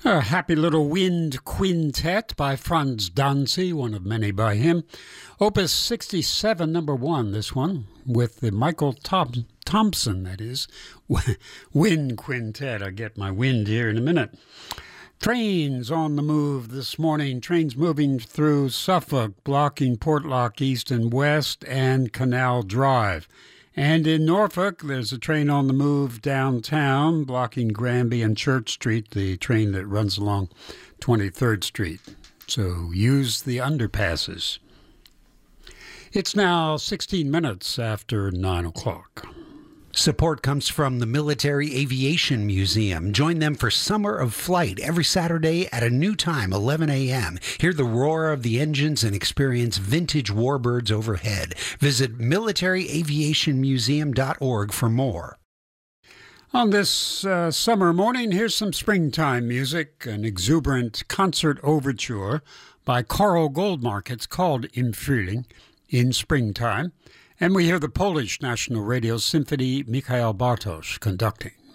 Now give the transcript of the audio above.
A happy little wind quintet by Franz Danzi, one of many by him. Opus 67, number 1, this one, with the Michael Thompson, that is. Wind quintet. I'll get my wind here in a minute. Trains on the move this morning. Trains moving through Suffolk, blocking Portlock East and West and Canal Drive. And in Norfolk, there's a train on the move downtown, blocking Granby and Church Street, the train that runs along 23rd Street. So use the underpasses. It's now 16 minutes after 9 o'clock. Support comes from the Military Aviation Museum. Join them for Summer of Flight every Saturday at a new time, 11 a.m. Hear the roar of the engines and experience vintage warbirds overhead. Visit militaryaviationmuseum.org for more. On this summer morning, here's some springtime music, an exuberant concert overture by Karl Goldmark. It's called Im Frühling, in springtime. And we hear the Polish National Radio Symphony, Mikhail Bartosz conducting.